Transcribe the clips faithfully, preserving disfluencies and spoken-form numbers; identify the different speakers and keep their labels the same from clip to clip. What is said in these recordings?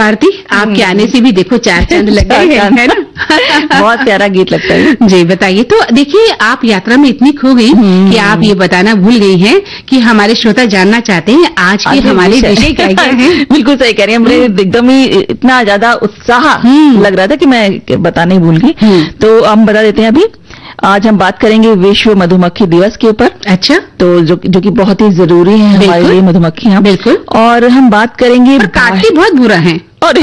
Speaker 1: आरती, आपके आने से भी देखो चार चांद लग गए हैं, है ना?
Speaker 2: बहुत प्यारा गीत लगता है
Speaker 1: जी। बताइए, तो देखिए आप यात्रा में इतनी खो गई कि आप ये बताना भूल गई हैं कि हमारे श्रोता जानना चाहते हैं आज के हमारे विषय क्या क्या है।
Speaker 2: बिल्कुल सही कह रही हैं, मुझे एकदम ही इतना ज्यादा उत्साह लग रहा था कि मैं बताने ही भूल गई। तो हम बता देते हैं, अभी आज हम बात करेंगे विश्व मधुमक्खी दिवस के ऊपर।
Speaker 1: अच्छा।
Speaker 2: तो जो जो कि बहुत ही जरूरी है हमारे लिए मधुमक्खियां।
Speaker 1: बिल्कुल।
Speaker 2: और हम बात करेंगे,
Speaker 1: काटती बहुत बुरा है और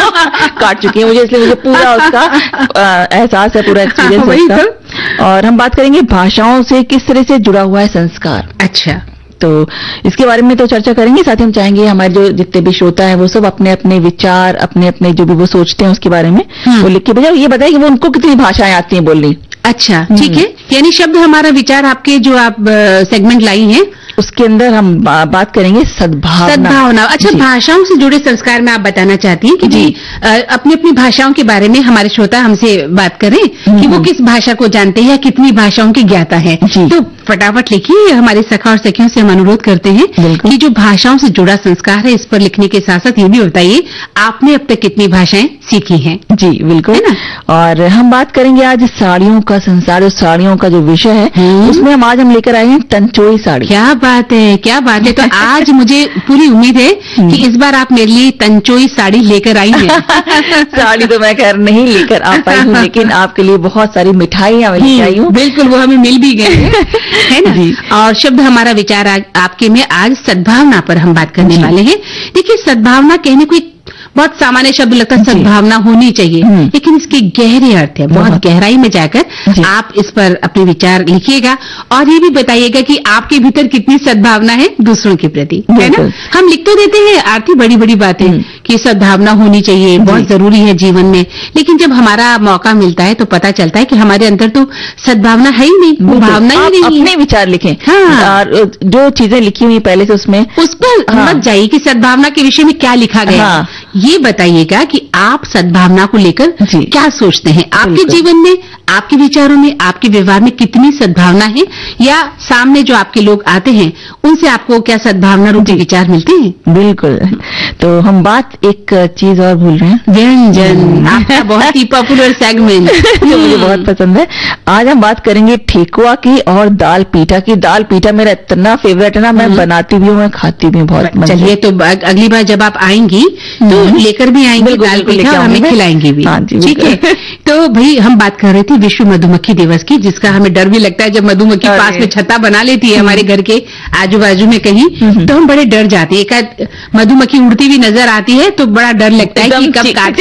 Speaker 2: काट चुकी है मुझे, इसलिए मुझे पूरा उसका एहसास है, पूरा एक्सपीरियंस है उसका। और हम बात करेंगे भाषाओं से किस तरह से जुड़ा हुआ है संस्कार।
Speaker 1: अच्छा।
Speaker 2: तो इसके बारे में तो चर्चा करेंगे, साथ ही हम चाहेंगे हमारे जो जितने भी श्रोता है वो सब अपने अपने विचार, अपने अपने जो भी वो सोचते हैं उसके बारे में वो लिख के भेजा। ये बताइए कि वो उनको कितनी भाषाएं आती हैं बोलनी।
Speaker 1: अच्छा, ठीक है। यानी शब्द हमारा विचार आपके जो आप सेगमेंट लाई हैं
Speaker 2: उसके अंदर हम बा, बात करेंगे सद्भावना।
Speaker 1: सद्भावना। अच्छा, भाषाओं से जुड़े संस्कार में आप बताना चाहती हैं कि जी अपनी अपनी भाषाओं के बारे में हमारे श्रोता हमसे बात करें कि वो किस भाषा को जानते हैं या कितनी भाषाओं की ज्ञाता है। तो फटाफट लिखिए, हमारे सखा और सखियों से हम अनुरोध करते हैं कि जो भाषाओं से जुड़ा संस्कार है इस पर लिखने के साथ साथ ये भी बताइए आपने अब तक कितनी भाषाएं सीखी हैं।
Speaker 2: जी बिल्कुल, है ना। और हम बात करेंगे आज साड़ियों का संसार, जो साड़ियों का जो विषय है उसमें हम आज हम लेकर आए हैं तंचोई साड़ी।
Speaker 1: क्या बात है, क्या बात है। तो आज मुझे पूरी उम्मीद है कि इस बार आप मेरे लिए तंचोई साड़ी लेकर आई हैं।
Speaker 2: साड़ी तो मैं खैर नहीं लेकर आ पाई हूँ, लेकिन आपके लिए बहुत सारी मिठाइयां मैं लेकर आई हूँ।
Speaker 1: बिल्कुल, वो हमें मिल भी गए हैं, है ना जी। और शब्द हमारा विचार आ, आपके में आज सद्भावना पर हम बात करने वाले हैं। देखिए, सद्भावना कहने को बहुत सामान्य शब्द लगता है, सद्भावना होनी चाहिए, लेकिन इसके गहरे अर्थ है। बहुत गहराई में जाकर आप इस पर अपने विचार लिखिएगा और ये भी बताइएगा कि आपके भीतर कितनी सद्भावना है दूसरों के प्रति, है ना। हम लिख तो देते हैं आरती बड़ी बड़ी बातें कि सद्भावना होनी चाहिए, बहुत जरूरी है जीवन में, लेकिन जब हमारा मौका मिलता है तो पता चलता है कि हमारे अंदर तो सद्भावना है ही नहीं, वो भावना ही नहीं।
Speaker 2: अपने विचार लिखें।
Speaker 1: हाँ।
Speaker 2: और जो चीजें लिखी हुई पहले से उसमें
Speaker 1: उस पर मत जाइए कि सद्भावना के विषय में क्या लिखा गया। ये बताइएगा कि आप सद्भावना को लेकर क्या सोचते हैं, आपके जीवन में, आपके विचारों में, आपके व्यवहार में कितनी सद्भावना है, या सामने जो आपके लोग आते हैं उनसे आपको क्या सद्भावना रूपी विचार मिलते हैं।
Speaker 2: बिल्कुल। तो हम बात एक चीज और भूल रहे हैं,
Speaker 1: व्यंजन, आपका बहुत ही पॉपुलर सेगमेंट
Speaker 2: जो मुझे बहुत पसंद है। आज हम बात करेंगे ठेकुआ की और दाल पीठा की। दाल पीठा मेरा इतना फेवरेट है ना, मैं बनाती भी हूँ, मैं खाती भी हूँ बहुत।
Speaker 1: चलिए, तो अगली बार जब आप आएंगी तो लेकर भी आएंगे दाल पीठा और हमें खिलाएंगे भी, ठीक है। तो भाई हम बात कर रहे थे विश्व मधुमक्खी दिवस की, जिसका हमें डर भी लगता है जब मधुमक्खी पास में छत्ता बना लेती है हमारे घर के आजू बाजू में कहीं, तो हम बड़े डर जाते हैं। एक मधुमक्खी उड़ती हुई नजर आती है तो बड़ा डर लगता है कि कब काट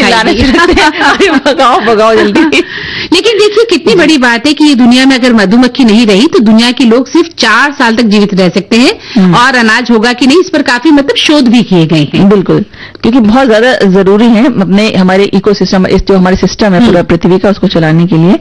Speaker 1: खाएगी,
Speaker 2: भगाओ भगाओ जल्दी।
Speaker 1: लेकिन देखिए कितनी बड़ी बात है कि ये दुनिया में अगर मधुमक्खी नहीं रही तो दुनिया के लोग सिर्फ चार साल तक जीवित रह सकते हैं, और अनाज होगा कि नहीं इस पर काफी मतलब शोध भी किए गए हैं।
Speaker 2: बिल्कुल, क्योंकि बहुत ज्यादा जरूरी है अपने हमारे इकोसिस्टम, इस जो हमारे सिस्टम है पूरा पृथ्वी का, उसको चलाने के लिए।